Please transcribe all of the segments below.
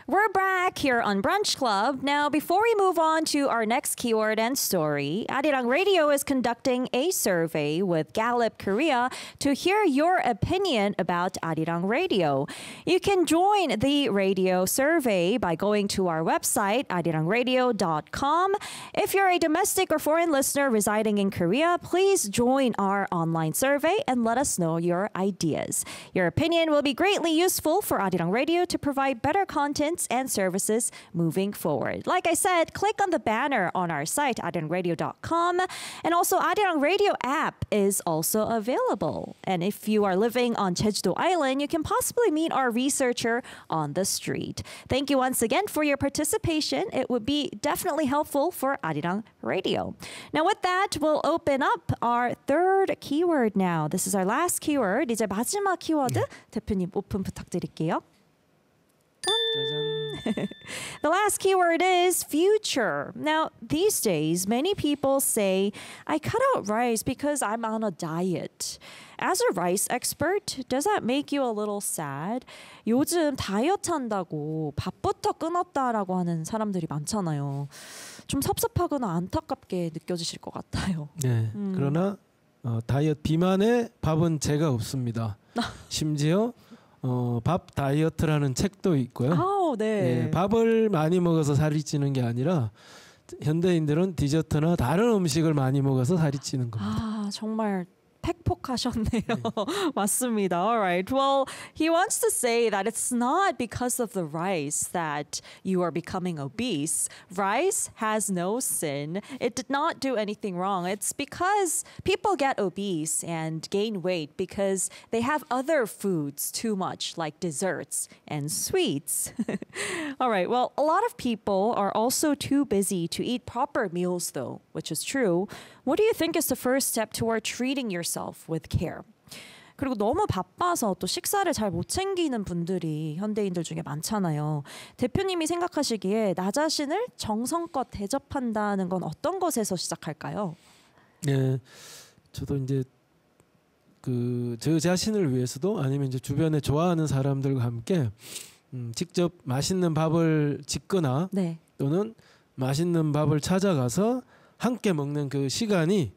We're back here on Brunch Club. Now, before we move on to our next keyword and story, Arirang Radio is conducting a survey with Gallup Korea to hear your opinion about Arirang Radio. You can join the radio survey by going to our website, arirangradio.com. If you're a domestic or foreign listener residing in Korea, please join our online survey and let us know your ideas. Your opinion will be greatly useful for Arirang Radio to provide better content and services moving forward. Like I said, click on the banner on our site, arirangradio.com. And also, Arirang Radio app is also available. And if you are living on Jeju-do Island, you can possibly meet our researcher on the street. Thank you once again for your participation. It would be definitely helpful for Arirang Radio. Now, with that, we'll open up our third keyword now. This is our last keyword. 이제 마지막 키워드 대표님 오픈 부탁드릴게요. The last keyword is future. Now, these days, many people say, I cut out rice because I'm on a diet. As a rice expert, does that make you a little sad? 요즘 다이어트 한다고 밥부터 끊었다라고 하는 사람들이 많잖아요. 좀 섭섭하거나 안타깝게 느껴지실 것 같아요. 네, 그러나 다이어트 비만에 밥은 죄가 없습니다. 심지어 밥 다이어트라는 책도 있고요. 네. 예, 밥을 많이 먹어서 살이 찌는 게 아니라 현대인들은 디저트나 다른 음식을 많이 먹어서 살이 찌는 겁니다. 아, 정말 팩폭하셨네요. 맞습니다. All right. Well, he wants to say that it's not because of the rice that you are becoming obese. Rice has no sin. It did not do anything wrong. It's because people get obese and gain weight because they have other foods too much, like desserts and sweets. All right. Well, a lot of people are also too busy to eat proper meals, though, which is true. What do you think is the first step toward treating yourself with care? 그리고 너무 바빠서 또 식사를 잘 못 챙기는 분들이 현대인들 중에 많잖아요. 대표님이 생각하시기에 나 자신을 정성껏 대접한다는 건 어떤 것에서 시작할까요? 네, 저도 이제 저 자신을 위해서도 아니면 이제 주변에 좋아하는 사람들과 함께 직접 맛있는 밥을 짓거나 네. 또는 맛있는 밥을 찾아가서 함께 먹는 그 시간이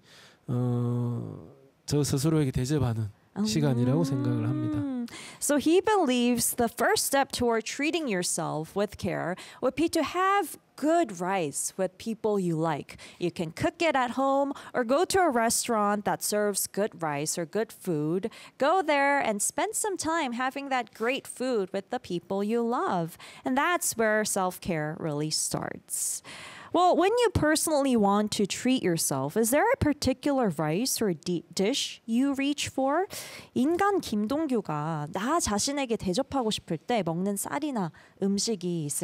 저 스스로에게 대접하는 시간이라고 생각을 합니다. So he believes the first step toward treating yourself with care would be to have good rice with people you like. You can cook it at home or go to a restaurant that serves good rice or good food. Go there and spend some time having that great food with the people you love. And that's where self-care really starts. Well, when you personally want to treat yourself, is there a particular rice or dish you reach for? 인간 김동규가 나 자신에게 대접하고 싶을 때 먹는 쌀이나 음식이 있을까요?